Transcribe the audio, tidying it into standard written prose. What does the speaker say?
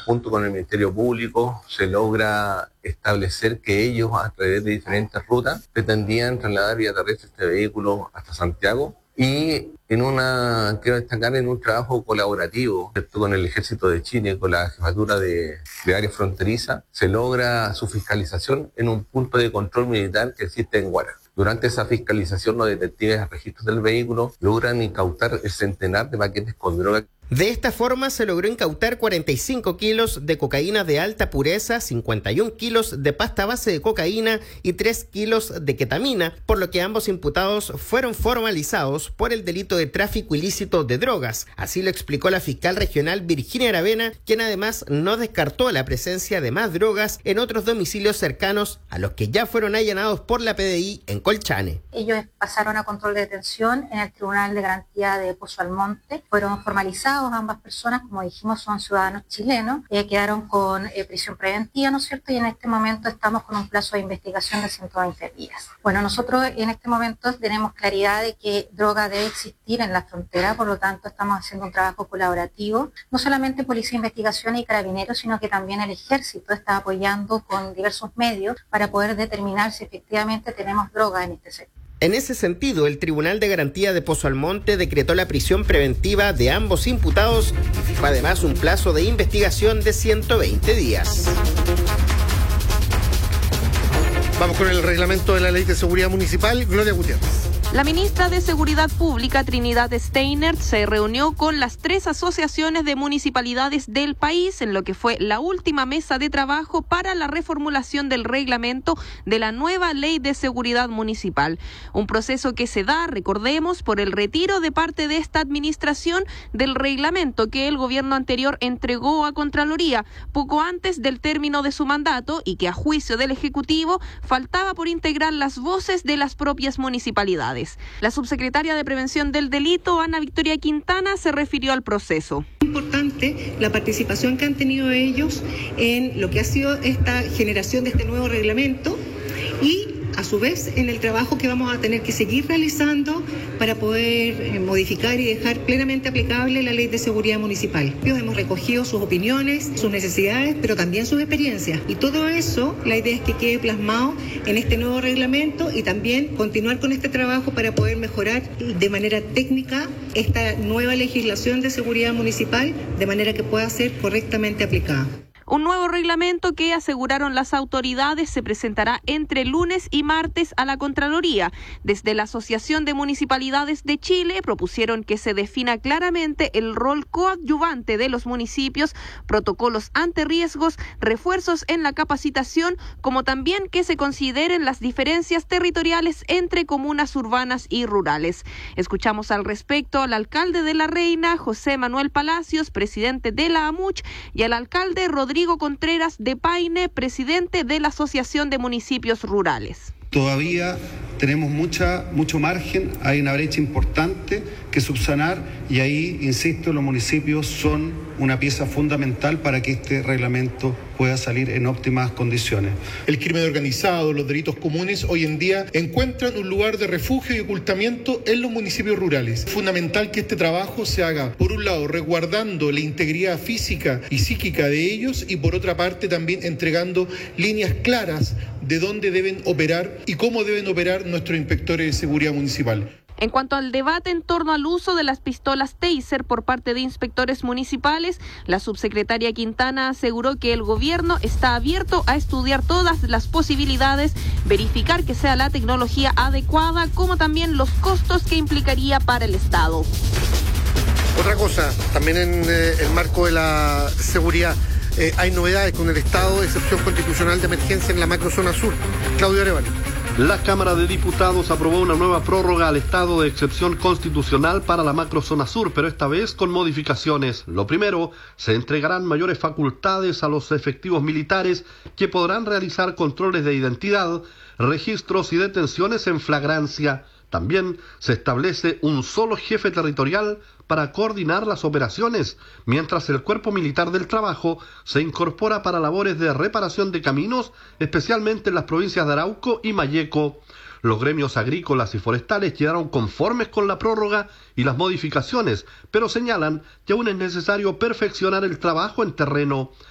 conjunto con el Ministerio Público se logra establecer que ellos, a través de diferentes rutas, pretendían trasladar vía terrestre este vehículo hasta Santiago. Y quiero destacar en un trabajo colaborativo, ¿cierto?, con el Ejército de Chile, con la Jefatura de Área Fronteriza, se logra su fiscalización en un punto de control militar que existe en Huara. Durante esa fiscalización, los detectives de registros del vehículo logran incautar el centenar de paquetes con droga. De esta forma se logró incautar 45 kilos de cocaína de alta pureza, 51 kilos de pasta base de cocaína y 3 kilos de ketamina, por lo que ambos imputados fueron formalizados por el delito de tráfico ilícito de drogas. Así lo explicó la fiscal regional Virginia Aravena, quien además no descartó la presencia de más drogas en otros domicilios cercanos a los que ya fueron allanados por la PDI en Colchane. Ellos pasaron a control de detención en el Tribunal de Garantía de Pozo Almonte, fueron formalizados. Ambas personas, como dijimos, son ciudadanos chilenos, quedaron con prisión preventiva, ¿no es cierto? Y en este momento estamos con un plazo de investigación de 120 días. Bueno, nosotros en este momento tenemos claridad de que droga debe existir en la frontera, por lo tanto estamos haciendo un trabajo colaborativo, no solamente Policía de Investigación y Carabineros, sino que también el Ejército está apoyando con diversos medios para poder determinar si efectivamente tenemos droga en este sector. En ese sentido, el Tribunal de Garantía de Pozo Almonte decretó la prisión preventiva de ambos imputados y fijó además un plazo de investigación de 120 días. Vamos con el reglamento de la Ley de Seguridad Municipal. Gloria Gutiérrez. La ministra de Seguridad Pública, Trinidad Steiner, se reunió con las 3 asociaciones de municipalidades del país en lo que fue la última mesa de trabajo para la reformulación del reglamento de la nueva Ley de Seguridad Municipal. Un proceso que se da, recordemos, por el retiro de parte de esta administración del reglamento que el gobierno anterior entregó a Contraloría poco antes del término de su mandato y que, a juicio del Ejecutivo, faltaba por integrar las voces de las propias municipalidades. La subsecretaria de Prevención del Delito, Ana Victoria Quintana, se refirió al proceso. Importante la participación que han tenido ellos en lo que ha sido esta generación de este nuevo reglamento y a su vez en el trabajo que vamos a tener que seguir realizando para poder modificar y dejar plenamente aplicable la Ley de Seguridad Municipal. Hemos recogido sus opiniones, sus necesidades, pero también sus experiencias. Y todo eso, la idea es que quede plasmado en este nuevo reglamento y también continuar con este trabajo para poder mejorar de manera técnica esta nueva legislación de seguridad municipal de manera que pueda ser correctamente aplicada. Un nuevo reglamento que, aseguraron las autoridades, se presentará entre lunes y martes a la Contraloría. Desde la Asociación de Municipalidades de Chile propusieron que se defina claramente el rol coadyuvante de los municipios, protocolos ante riesgos, refuerzos en la capacitación, como también que se consideren las diferencias territoriales entre comunas urbanas y rurales. Escuchamos al respecto al alcalde de La Reina, José Manuel Palacios, presidente de la AMUCH, y al alcalde Rodrigo Contreras de Paine, presidente de la Asociación de Municipios Rurales. Todavía tenemos mucho margen, hay una brecha importante que subsanar y ahí, insisto, los municipios son una pieza fundamental para que este reglamento pueda salir en óptimas condiciones. El crimen organizado, los delitos comunes, hoy en día encuentran un lugar de refugio y ocultamiento en los municipios rurales. Es fundamental que este trabajo se haga, por un lado, resguardando la integridad física y psíquica de ellos y por otra parte también entregando líneas claras de dónde deben operar y cómo deben operar nuestros inspectores de seguridad municipal. En cuanto al debate en torno al uso de las pistolas Taser por parte de inspectores municipales, la subsecretaria Quintana aseguró que el gobierno está abierto a estudiar todas las posibilidades, verificar que sea la tecnología adecuada, como también los costos que implicaría para el Estado. Otra cosa, también en el marco de la seguridad, hay novedades con el estado de excepción constitucional de emergencia en la macrozona sur. Claudio Arevalo. La Cámara de Diputados aprobó una nueva prórroga al estado de excepción constitucional para la macrozona sur, pero esta vez con modificaciones. Lo primero, se entregarán mayores facultades a los efectivos militares que podrán realizar controles de identidad, registros y detenciones en flagrancia. También se establece un solo jefe territorial para coordinar las operaciones, mientras el Cuerpo Militar del Trabajo se incorpora para labores de reparación de caminos, especialmente en las provincias de Arauco y Malleco. Los gremios agrícolas y forestales quedaron conformes con la prórroga y las modificaciones, pero señalan que aún es necesario perfeccionar el trabajo en terreno.